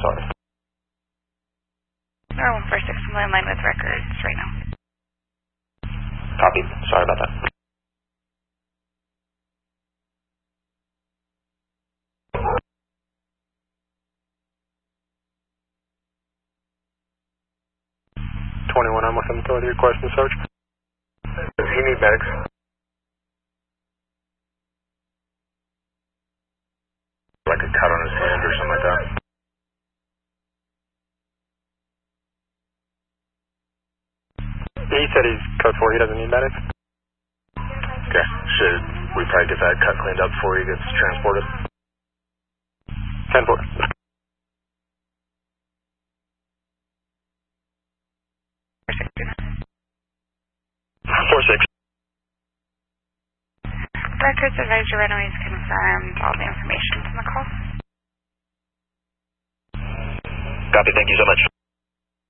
sorry. Or 146, I'm in line with records right now. Copy. Sorry about that. I'm with him. Go with your question, Sarge. Does he need medics? Like a cut on his hand or something like that? He said he's code 4, he doesn't need medics. Okay, should we probably get that cut cleaned up before he gets transported? 10-4. 4-6. Records advisor Runaways confirmed all the information from the call. Copy, thank you so much.